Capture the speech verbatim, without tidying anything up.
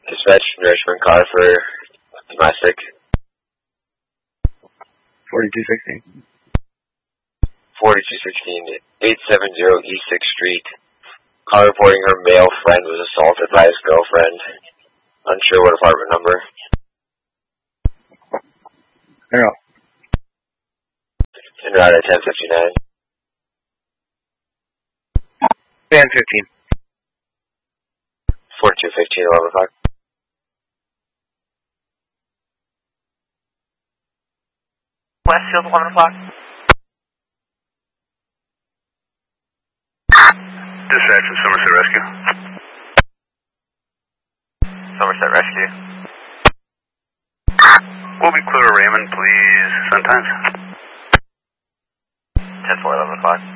Dispatch from Richmond car for domestic. forty-two sixteen. forty-two sixteen, eight seventy East sixth Street. Car reporting her male friend was assaulted by his girlfriend. Unsure what apartment number. No. En route at ten fifty-nine. ten fifteen. forty-two fifteen, eleven o'clock. Westfield, eleven o'clock. Dispatch from Somerset Rescue. Somerset Rescue. Will be clear Raymond, please. Sun times. ten to eleven o'clock.